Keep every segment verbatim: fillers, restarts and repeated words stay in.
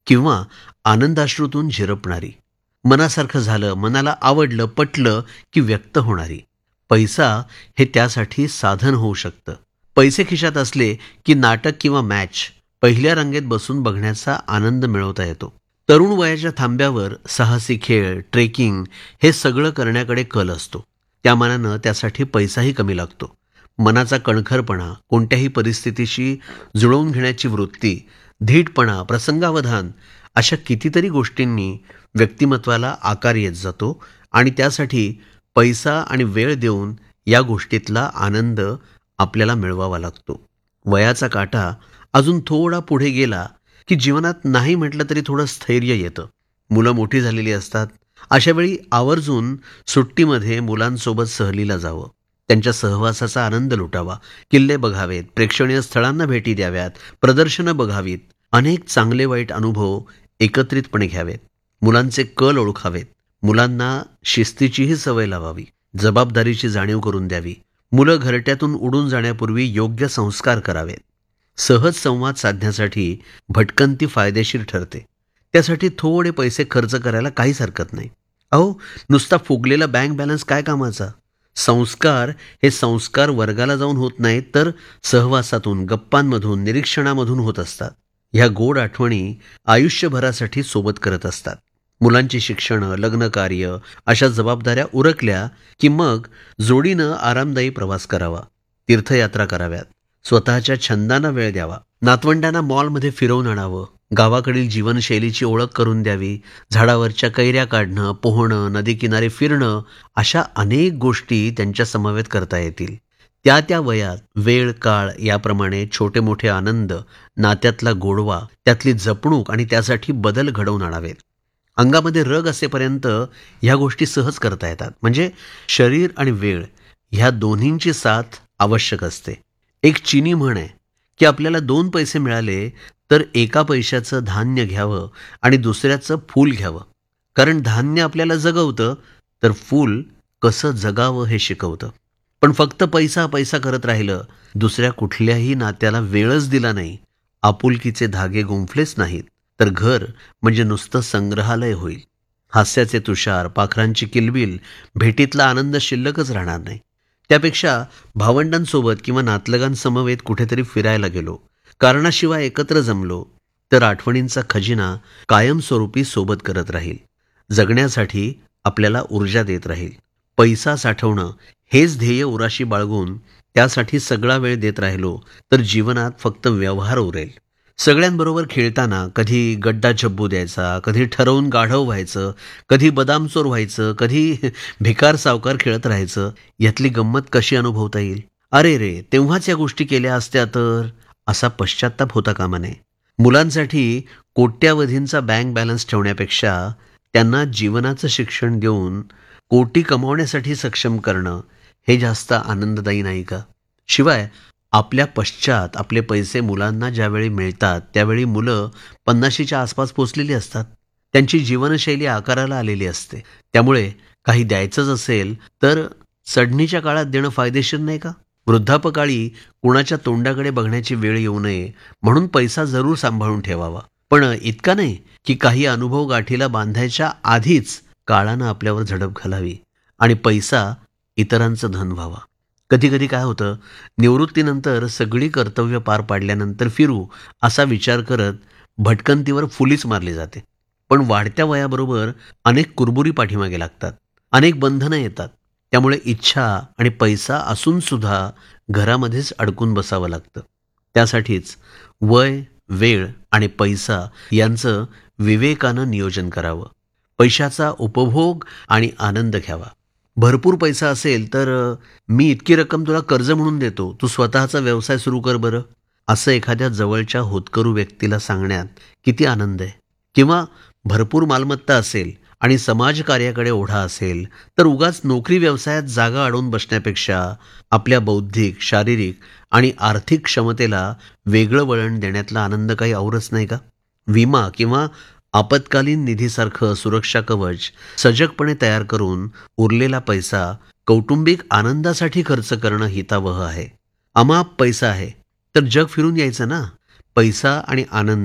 किंवा आनंदाश्रूतून झिरपणारी, मनासारखं झालं, मनाला आवडलं, पटलं की व्यक्त होणारी. पैसा हे त्यासाठी साधन होऊ शकतं. पैसे खिशात असले की नाटक किंवा मॅच पहिल्या रांगेत बसून बघण्याचा आनंद मिळवता येतो. तरुण वयाच्या थांब्यावर साहसी खेळ, ट्रेकिंग हे सगळं करण्याकडे कल असतो. त्या मानानं त्यासाठी पैसाही कमी लागतो. मनाचा कणखरपणा, कोणत्याही परिस्थितीशी जुळवून घेण्याची वृत्ती, धीटपणा, प्रसंगावधान अशा कितीतरी गोष्टींनी व्यक्तिमत्वाला आकार येत जातो आणि त्यासाठी पैसा आणि वेळ देऊन या गोष्टीतला आनंद आपल्याला मिळवावा लागतो. वयाचा काटा अजून थोडा पुढे गेला की जीवनात नाही म्हटलं तरी थोडं स्थैर्य येतं. मुलं मोठी झालेली असतात. अशावेळी आवर्जून सुट्टीमध्ये मुलांसोबत सहलीला जावं, त्यांच्या सहवासाचा आनंद लुटावा, किल्ले बघावेत, प्रेक्षणीय स्थळांना भेटी द्याव्यात, प्रदर्शनं बघावीत, अनेक चांगले वाईट अनुभव एकत्रितपणे घ्यावेत, मुलांचे कल ओळखावेत, मुलांना शिस्तीचीही सवय लावावी, जबाबदारीची जाणीव करून द्यावी, मुलं घरट्यातून उडून जाण्यापूर्वी योग्य संस्कार करावेत. सहज संवाद साधण्यासाठी भटकंती फायदेशीर ठरते. त्यासाठी थोडे पैसे खर्च करायला काहीच हरकत नाही. अहो, नुसता फुगलेला बँक बॅलन्स काय कामाचा? संस्कार हे संस्कार वर्गाला जाऊन होत नाहीत, तर सहवासातून, गप्पांमधून, निरीक्षणामधून होत असतात. ह्या गोड आठवणी आयुष्यभरासाठी सोबत करत असतात. मुलांची शिक्षणं, लग्नकार्य अशा जबाबदाऱ्या उरकल्या की मग जोडीनं आरामदायी प्रवास करावा, तीर्थयात्रा कराव्यात, स्वतःच्या छंदांना वेळ द्यावा, नातवंडांना मॉलमध्ये फिरवून आणावं, गावाकडील जीवनशैलीची ओळख करून द्यावी, झाडावरच्या कैऱ्या काढणं, पोहणं, नदीकिनारी फिरणं अशा अनेक गोष्टी त्यांच्या समवेत करता येतील. त्या त्या वयात वेळ काळ याप्रमाणे छोटे मोठे आनंद, नात्यातला गोडवा, त्यातली जपणूक आणि त्यासाठी बदल घडवून आणावेत. अंगामध्ये रग असेपर्यंत ह्या गोष्टी सहज करता येतात. म्हणजे शरीर आणि वेळ ह्या दोन्हींची साथ आवश्यक असते. एक चीनी म्हण आहे की आपल्याला दोन पैसे मिळाले तर एका पैशाचं धान्य घ्यावं आणि दुसऱ्याचं फूल घ्यावं. कारण धान्य आपल्याला जगवतं, तर फूल कसं जगावं हे शिकवतं. पण फक्त पैसा पैसा करत राहिलं, दुसऱ्या कुठल्याही नात्याला वेळच दिला नाही, आपुलकीचे धागे गुंफलेच नाहीत, तर घर म्हणजे नुसतं संग्रहालय होईल. हास्याचे तुषार, पाखरांची किलबिल, भेटीतला आनंद शिल्लकच राहणार नाही. त्यापेक्षा भावंडांसोबत किंवा नातलगांसमवेत कुठेतरी फिरायला गेलो, कारणाशिवाय एकत्र जमलो, तर आठवणींचा खजिना कायमस्वरूपी सोबत करत राहील, जगण्यासाठी आपल्याला ऊर्जा देत राहील. पैसा साठवणं हेच ध्येय उराशी बाळगून त्यासाठी सगळा वेळ देत राहिलो तर जीवनात फक्त व्यवहार उरेल. सगळ्यांबरोबर खेळताना कधी गड्डा झब्बू द्यायचा, कधी ठरवून गाढव व्हायचं, कधी बदामचोर व्हायचं, कधी भिकार सावकार खेळत राहायचं. यातली गंमत कशी अनुभवता येईल? अरे रे, तेव्हाच या गोष्टी केल्या असत्या तर, असा पश्चात्ताप होता कामा नये. मुलांसाठी कोट्यावधींचा बँक बॅलन्स ठेवण्यापेक्षा त्यांना जीवनाचं शिक्षण देऊन कोटी कमावण्यासाठी सक्षम करणं हे जास्त आनंददायी नाही का? शिवाय आपल्या पश्चात आपले पैसे मुलांना ज्यावेळी मिळतात त्यावेळी मुलं पन्नाशीच्या आसपास पोचलेली असतात. त्यांची जीवनशैली आकाराला आलेली असते. त्यामुळे काही द्यायचंच असेल तर चढणीच्या काळात देणं फायदेशीर नाही का? वृद्धापकाळी कुणाच्या तोंडाकडे बघण्याची वेळ येऊ नये म्हणून पैसा जरूर सांभाळून ठेवावा. पण इतका नाही की काही अनुभव गाठीला बांधायच्या आधीच काळानं आपल्यावर झडप घालावी आणि पैसा इतरांचं धन व्हावा. कधी कधी काय होतं, निवृत्तीनंतर सगळी कर्तव्य पार पाडल्यानंतर फिरू असा विचार करत भटकंतीवर फुलीच मारली जाते. पण वाढत्या वयाबरोबर अनेक कुरबुरी पाठीमागे लागतात, अनेक बंधनं येतात. त्यामुळे इच्छा आणि पैसा असून सुद्धा घरामध्येच अडकून बसावं लागतं. त्यासाठीच वय, वेळ आणि पैसा यांचं विवेकानं नियोजन करावं. पैशाचा उपभोग आणि आनंद घ्यावा. भरपूर पैसा असेल तर मी इतकी रक्कम तुला कर्ज म्हणून देतो, तू स्वतःचा व्यवसाय सुरू कर बरं, असं एखाद्या जवळच्या होतकरू व्यक्तीला सांगण्यात किती आनंद आहे. किंवा भरपूर मालमत्ता असेल आणि समाजकार्याकडे ओढा असेल तर उगाच नोकरी व्यवसायात जागा अडवून बसण्यापेक्षा आपल्या बौद्धिक, शारीरिक आणि आर्थिक क्षमतेला वेगळं वळण देण्यातला आनंद काही औरच नाही का? विमा किंवा आपत्कालीन निधीसारखं सुरक्षा कवच सजगपणे तयार करून उरलेला पैसा कौटुंबिक आनंदासाठी खर्च करणं हितावह आहे. अमाप पैसा आहे तर जग फिरून यायचं ना. पैसा आणि आनंद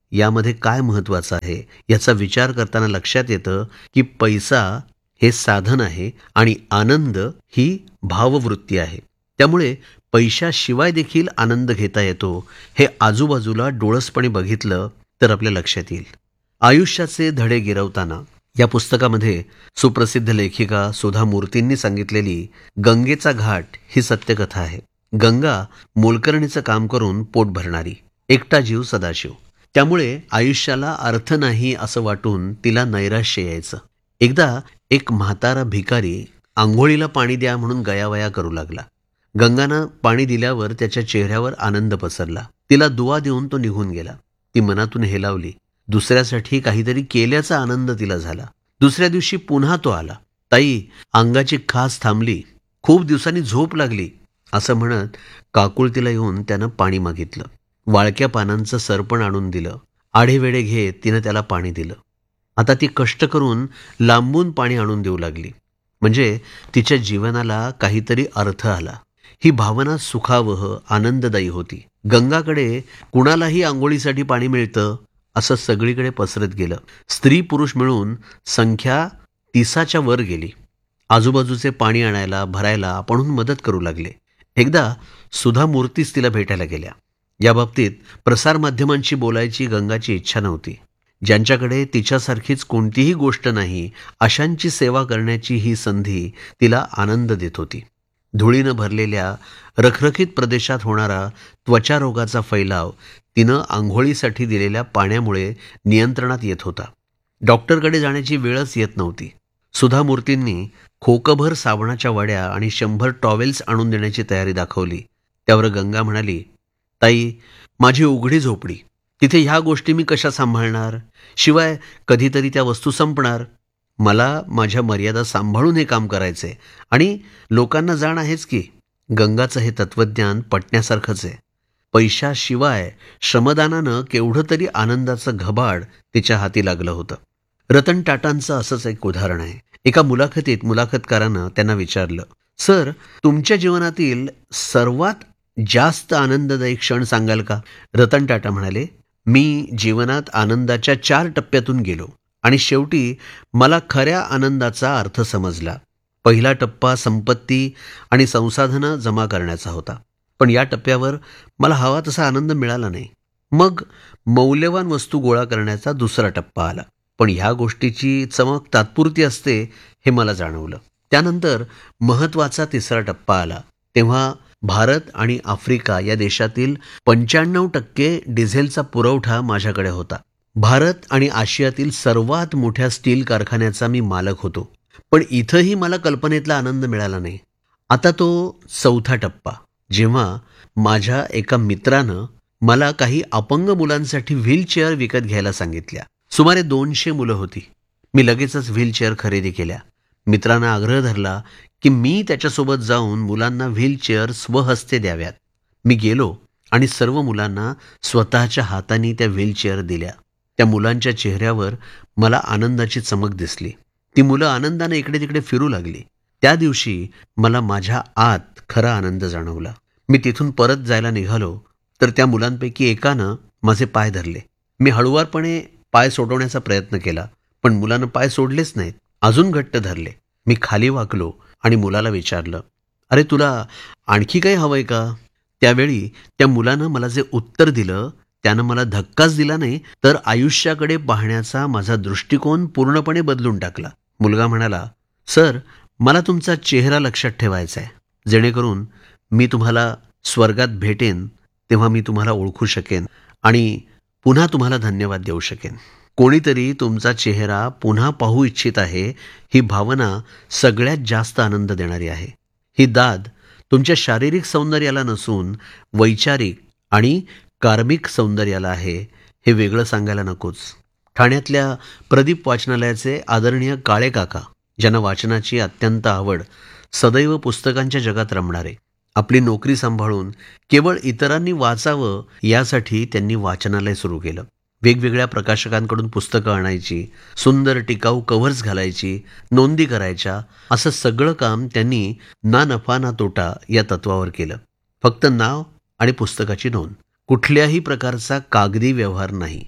यामध्ये काय महत्त्वाचं आहे याचा विचार करताना लक्षात येतं की पैसा हे साधन आहे आणि आनंद ही भाववृत्ती आहे. त्यामुळे पैशाशिवाय देखील आनंद घेता येतो हे आजूबाजूला डोळसपणे बघितलं तर आपल्या लक्षात येईल. आयुष्याचे धडे गिरवताना या पुस्तकामध्ये सुप्रसिद्ध लेखिका सुधा मूर्तींनी सांगितलेली गंगेचा घाट ही सत्यकथा आहे. गंगा मोलकरणीचं काम करून पोट भरणारी, एकटा जीव सदाशिव. त्यामुळे आयुष्याला अर्थ नाही असं वाटून तिला नैराश्य यायचं. एकदा एक म्हातारा भिकारी आंघोळीला पाणी द्या म्हणून गयावया करू लागला. गंगानं पाणी दिल्यावर त्याच्या चेहऱ्यावर आनंद पसरला. तिला दुवा देऊन तो निघून गेला. ती मनातून हेलावली. दुसऱ्यासाठी काहीतरी केल्याचा आनंद तिला झाला. दुसऱ्या दिवशी पुन्हा तो आला. ताई, अंगाची खास थांबली, खूप दिवसांनी झोप लागली असं म्हणत काकुळतीला येऊन त्यानं पाणी मागितलं. वाळक्या पानांचं सरपण आणून दिलं. आढेवेढे घेत तिनं त्याला पाणी दिलं. आता ती कष्ट करून लांबून पाणी आणून देऊ लागली. म्हणजे तिच्या जीवनाला काहीतरी अर्थ आला. ही भावना सुखावह आनंददायी होती. गंगाकडे कुणालाही आंघोळीसाठी पाणी मिळतं असं सगळीकडे पसरत गेलं. स्त्री पुरुष मिळून संख्या तिसाच्या वर गेली. आजूबाजूचे पाणी आणायला भरायला आपणहून मदत करू लागले. एकदा सुधा मूर्तीच तिला भेटायला गेल्या. याबाबतीत प्रसारमाध्यमांशी बोलायची गंगाची इच्छा नव्हती. ज्यांच्याकडे तिच्यासारखीच कोणतीही गोष्ट नाही अशांची सेवा करण्याची ही संधी तिला आनंद देत होती. धुळीनं भरलेल्या रखरखीत प्रदेशात होणारा त्वचा रोगाचा फैलाव तिनं आंघोळीसाठी दिलेल्या पाण्यामुळे नियंत्रणात येत होता. डॉक्टरकडे जाण्याची वेळच येत नव्हती. सुधा मूर्तींनी खोकभर साबणाच्या वड्या आणि शंभर टॉवेल्स आणून देण्याची तयारी दाखवली. त्यावर गंगा म्हणाली, ताई, माझी उघडी झोपडी, तिथे ह्या गोष्टी मी कशा सांभाळणार? शिवाय कधीतरी त्या वस्तू संपणार. मला माझ्या मर्यादा सांभाळून हे काम करायचे आणि लोकांना जाण आहेच की. गंगाचं हे तत्वज्ञान पटण्यासारखंच आहे. पैशाशिवाय श्रमदानानं केवढं तरी आनंदाचं घबाड तिच्या हाती लागलं होतं. रतन टाटांचं असंच एक उदाहरण आहे. एका मुलाखतीत मुलाखतकारानं त्यांना विचारलं, सर, तुमच्या जीवनातील सर्वात जास्त आनंददायी क्षण सांगाल का? रतन टाटा म्हणाले, मी जीवनात आनंदाच्या चार टप्प्यातून गेलो आणि शेवटी मला खऱ्या आनंदाचा अर्थ समजला. पहिला टप्पा संपत्ती आणि संसाधनं जमा करण्याचा होता. पण या टप्प्यावर मला हवा तसा आनंद मिळाला नाही. मग मौल्यवान वस्तू गोळा करण्याचा दुसरा टप्पा आला. पण ह्या गोष्टीची चमक तात्पुरती असते हे मला जाणवलं. त्यानंतर महत्त्वाचा तिसरा टप्पा आला. तेव्हा भारत आणि आफ्रिका या देशातील पंच्याण्णव टक्के डिझेलचा पुरवठा माझ्याकडे होता. भारत आणि आशियातील सर्वात मोठ्या स्टील कारखान्याचा मी मालक होतो. पण इथंही मला कल्पनेतला आनंद मिळाला नाही. आता तो चौथा टप्पा, जेव्हा माझ्या एका मित्रानं मला काही अपंग मुलांसाठी व्हीलचेअर विकत घ्यायला सांगितल्या. सुमारे दोनशे मुलं होती. मी लगेचच व्हीलचेअर खरेदी केल्या. मित्रांना आग्रह धरला की मी त्याच्यासोबत जाऊन मुलांना व्हीलचेअर स्वहस्ते द्याव्यात. मी गेलो आणि सर्व मुलांना स्वतःच्या हातांनी त्या व्हीलचेअर दिल्या. त्या मुलांच्या चेहऱ्यावर मला आनंदाची चमक दिसली. ती मुलं आनंदाने इकडे तिकडे फिरू लागली. त्या दिवशी मला माझ्या आत खरा आनंद जाणवला. मी तिथून परत जायला निघालो तर त्या मुलांपैकी एकानं माझे पाय धरले. मी हळुवारपणे पाय सोडवण्याचा प्रयत्न केला, पण मुलानं पाय सोडलेच नाहीत, अजून घट्ट धरले. मी खाली वाकलो आणि मुलाला विचारलं, अरे, तुला आणखी काही हवंय का? त्यावेळी त्या मुलानं मला जे उत्तर दिलं त्यानं मला धक्काच दिला नाही, तर आयुष्याकडे पाहण्याचा माझा दृष्टिकोन पूर्णपणे बदलून टाकला. मुलगा म्हणाला, सर, मला तुमचा चेहरा लक्षात ठेवायचा आहे, जेणेकरून मी तुम्हाला स्वर्गात भेटेन तेव्हा मी तुम्हाला ओळखू शकेन आणि पुन्हा तुम्हाला धन्यवाद देऊ शकेन. कोणीतरी तुमचा चेहरा पुन्हा पाहू इच्छित आहे, ही भावना सगळ्यात जास्त आनंद देणारी आहे. ही दाद तुमच्या शारीरिक सौंदर्याला नसून वैचारिक आणि कार्मिक सौंदर्याला आहे. हे वेगळं सांगायला नकोच. ठाण्यातल्या प्रदीप वाचनालयाचे आदरणीय काळे काका, ज्यांना वाचनाची अत्यंत आवड, सदैव पुस्तकांच्या जगात रमणारे, आपली नोकरी सांभाळून केवळ इतरांनी वाचावं यासाठी त्यांनी वाचनालय सुरू केलं. वेगवेगळ्या प्रकाशकांकडून पुस्तकं आणायची, सुंदर टिकाऊ कव्हर्स घालायची, नोंदी करायच्या, असं सगळं काम त्यांनी ना नफा ना तोटा या तत्वावर केलं. फक्त नाव आणि पुस्तकाची नोंद, कुठल्याही प्रकारचा कागदी व्यवहार नाही.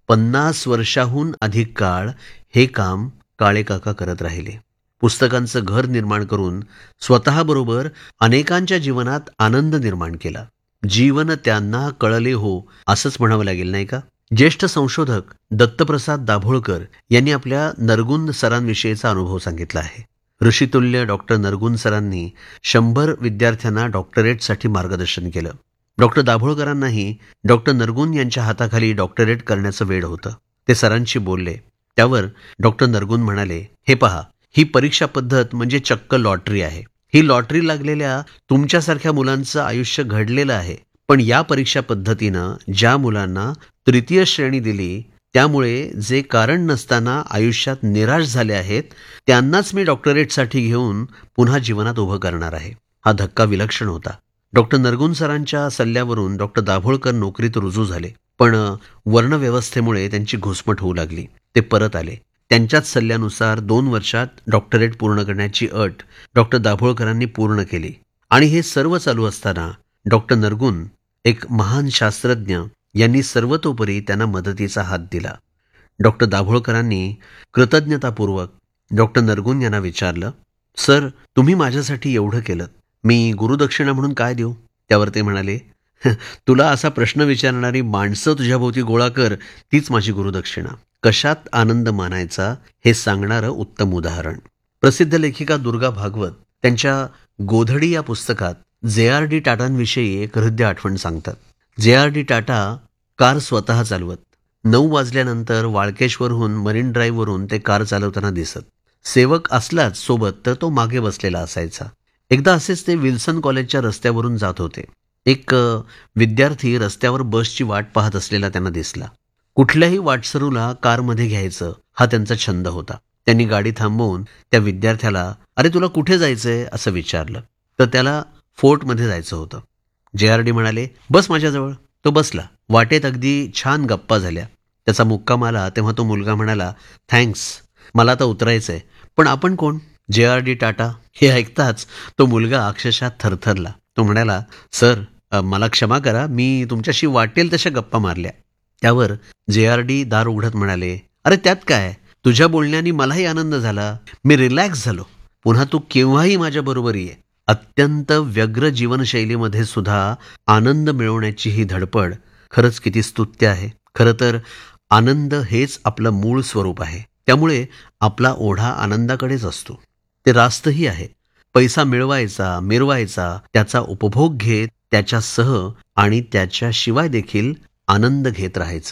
पन्नास वर्षाहून अधिक काळ हे काम काळे काका करत राहिले. पुस्तकांचं घर निर्माण करून स्वतःबरोबर अनेकांच्या जीवनात आनंद निर्माण केला. जीवन त्यांना कळले हो, असंच म्हणावं लागेल नाही का? ज्येष्ठ संशोधक दत्तप्रसाद दाभोळकर यांनी आपल्या नरगुंद सरांविषयीचा अनुभव सांगितला आहे. ऋषितुल्य डॉक्टर नरगुंद सरांनी शंभर विद्यार्थ्यांना डॉक्टरेटसाठी मार्गदर्शन केलं. डॉक्टर दाभोळकरांनाही डॉक्टर नरगुंद यांच्या हाताखाली डॉक्टरेट करण्याचं वेड होतं. ते सरांशी बोलले. त्यावर डॉक्टर नरगुंद म्हणाले, हे पहा, ही परीक्षा पद्धत म्हणजे चक्क लॉटरी आहे. ही लॉटरी लागलेल्या तुमच्यासारख्या मुलांचं आयुष्य घडलेलं आहे. पण या परीक्षा पद्धतीनं ज्या मुलांना तृतीय श्रेणी दिली, त्यामुळे जे कारण नसताना आयुष्यात निराश झाले आहेत, त्यांनाच मी डॉक्टरेटसाठी घेऊन पुन्हा जीवनात उभं करणार आहे. हा धक्का विलक्षण होता. डॉक्टर नरगुंद सरांच्या सल्ल्यावरून डॉक्टर दाभोळकर नोकरीत रुजू झाले. पण वर्णव्यवस्थेमुळे त्यांची घुसमट होऊ लागली. ते परत आले. त्यांच्याच सल्ल्यानुसार दोन वर्षात डॉक्टरेट पूर्ण करण्याची अट डॉक्टर दाभोळकरांनी पूर्ण केली. आणि हे सर्व चालू असताना डॉक्टर नरगुंद, एक महान शास्त्रज्ञ, यांनी सर्वतोपरी त्यांना मदतीचा हात दिला. डॉक्टर दाभोळकरांनी कृतज्ञतापूर्वक डॉक्टर नरगुंद यांना विचारलं, सर, तुम्ही माझ्यासाठी एवढं केलं, मी गुरुदक्षिणा म्हणून काय देऊ? त्यावर ते म्हणाले, तुला असा प्रश्न विचारणारी माणसं तुझ्याभोवती गोळा कर, तीच माझी गुरुदक्षिणा. कशात आनंद मानायचा हे सांगणारं उत्तम उदाहरण. प्रसिद्ध लेखिका दुर्गा भागवत त्यांच्या गोधडी या पुस्तकात जे आर डी टाटांविषयी एक हृदय आठवण सांगतात. जे आर डी टाटा कार स्वतः चालवत. नऊ वाजल्यानंतर वाळकेश्वरहून मरीन ड्राईव्हवरून ते कार चालवताना दिसत. सेवक असलाच सोबत तर तो मागे बसलेला असायचा. एकदा असेच ते विल्सन कॉलेजच्या रस्त्यावरून जात होते. एक विद्यार्थी रस्त्यावर बसची वाट पाहत असलेला त्यांना दिसला. कुठल्याही वाटसरूला कारमध्ये घ्यायचं हा त्यांचा छंद होता. त्यांनी गाडी थांबवून त्या विद्यार्थ्याला, अरे तुला कुठे जायचंय असं विचारलं. तर त्याला फोर्टमध्ये जायचं होतं. जे आर डी म्हणाले, बस माझ्याजवळ. तो बसला. वाटेत अगदी छान गप्पा झाल्या. त्याचा मुक्काम आला तेव्हा तो मुलगा म्हणाला, थँक्स, मला आता उतरायचंय, पण आपण कोण? जे आर डी टाटा. हे ऐकताच तो मुलगा अक्षरशः थरथरला. तो म्हणाला, सर, मला क्षमा करा, मी तुमच्याशी वाटेल तशा गप्पा मारल्या. त्यावर जे आर डी दार उघडत म्हणाले, अरे त्यात काय, तुझ्या बोलण्याने मलाही आनंद झाला, मी रिलॅक्स झालो. पुन्हा तू केव्हाही माझ्याबरोबर ये. अत्यंत व्यग्र जीवनशैलीमध्ये सुद्धा आनंद मिळवण्याची ही धडपड खरंच किती स्तुत्य आहे. खरं तर आनंद हेच आपलं मूळ स्वरूप आहे. त्यामुळे आपला ओढा आनंदाकडेच असतो. ते रास्तही आहे. पैसा मिळवायचा, मिरवायचा, त्याचा उपभोग घेत त्याच्यासह आणि त्याच्याशिवाय देखील आनंद घेत राहायचं.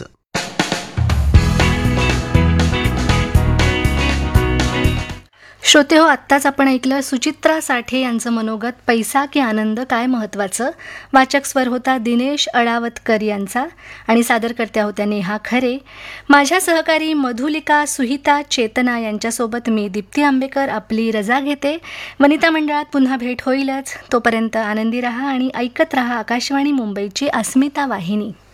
श्रोते हो, आत्ताच आपण ऐकलं सुचित्रा साठे यांचं मनोगत, पैसा की आनंद, काय महत्त्वाचं. वाचक स्वर होता दिनेश अडावतकर यांचा आणि सादरकर्त्या होत्या नेहा खरे. माझ्या सहकारी मधुलिका, सुहिता, चेतना यांच्यासोबत मी दीप्ती आंबेकर आपली रजा घेते. वनिता मंडळात पुन्हा भेट होईलच. तोपर्यंत आनंदी रहा आणि ऐकत रहा आकाशवाणी मुंबईची अस्मिता वाहिनी.